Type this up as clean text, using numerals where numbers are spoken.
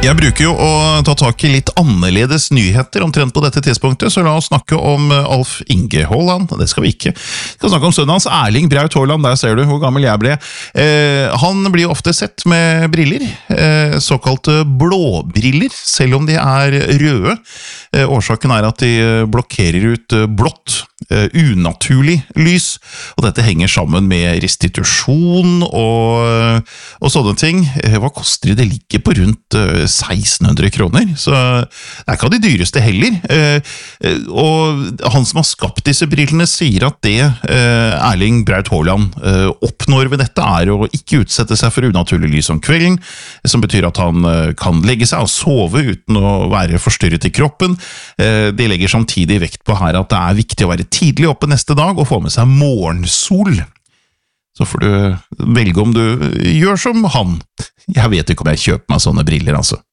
Jeg bruker jo å ta tak i litt annerledes nyheter omtrent på dette tidspunktet, så la oss snakke om Alf Inge Haaland. Det skal vi ikke. Vi skal snakke om sønnen hans, Erling Braut Haaland. Der ser du hvor gammel jeg ble. Han blir jo ofte sett med briller, såkalte blåbriller, selv om de er røde. Årsaken er at de blokkerer ut blått, unaturlig lys, og dette henger sammen med restitusjon og sånne ting. Hva koster det? Det ligger på rundt 1600 kroner, så det er ikke av de dyreste heller. Og han som har skapt disse brillene sier at det Erling Braut Haaland oppnår ved dette er å ikke utsette seg for unaturlig lys om kvelden, som betyr at han kan legge seg og sove uten å være forstyrret i kroppen. De legger samtidig vekt på her at det er viktig å være tidlig oppe neste dag og få med seg morgensol. Så får du velge om du gjør som han. Jeg vet ikke om jeg kjøper meg sånne briller, altså.